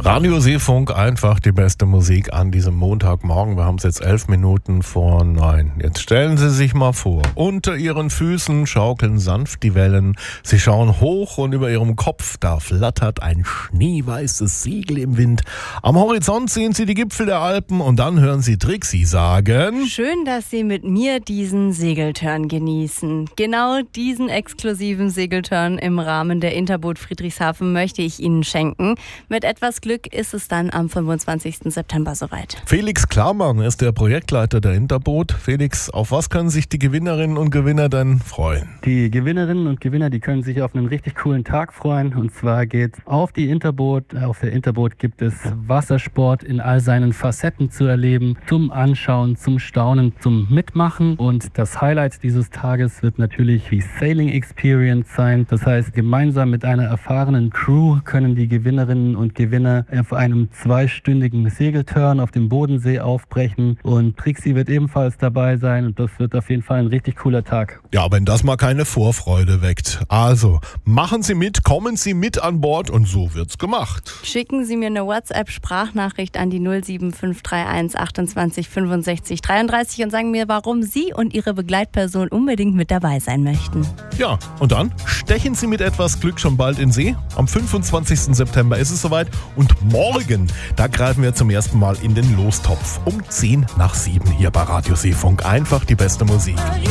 Radio Seefunk, einfach die beste Musik an diesem Montagmorgen. Wir haben es jetzt 11 Minuten vor 9. Jetzt stellen Sie sich mal vor, unter Ihren Füßen schaukeln sanft die Wellen. Sie schauen hoch und über Ihrem Kopf, da flattert ein schneeweißes Segel im Wind. Am Horizont sehen Sie die Gipfel der Alpen und dann hören Sie Trixi sagen: Schön, dass Sie mit mir diesen Segeltörn genießen. Genau diesen exklusiven Segeltörn im Rahmen der Interboot Friedrichshafen möchte ich Ihnen schenken. Mit etwas Glück ist es dann am 25. September soweit. Felix Klarmann ist der Projektleiter der Interboot. Felix, auf was können sich die Gewinnerinnen und Gewinner denn freuen? Die Gewinnerinnen und Gewinner, die können sich auf einen richtig coolen Tag freuen. Und zwar geht's auf die Interboot. Auf der Interboot gibt es Wassersport in all seinen Facetten zu erleben, zum Anschauen, zum Staunen, zum Mitmachen. Und das Highlight dieses Tages wird natürlich die Sailing Experience sein. Das heißt, gemeinsam mit einer erfahrenen Crew können die Gewinnerinnen und Gewinner auf einem 2-stündigen Segeltörn auf dem Bodensee aufbrechen. Und Trixi wird ebenfalls dabei sein. Und das wird auf jeden Fall ein richtig cooler Tag. Ja, wenn das mal keine Vorfreude weckt. Also, machen Sie mit, kommen Sie mit an Bord und so wird's gemacht. Schicken Sie mir eine WhatsApp-Sprachnachricht an die 07531 28 65 33 und sagen mir, warum Sie und Ihre Begleitperson unbedingt mit dabei sein möchten. Ja, und dann stechen Sie mit etwas Glück schon bald in See. Am 25. September ist es soweit. Und morgen, da greifen wir zum ersten Mal in den Lostopf. Um 10 nach 7 hier bei Radio Seefunk. Einfach die beste Musik.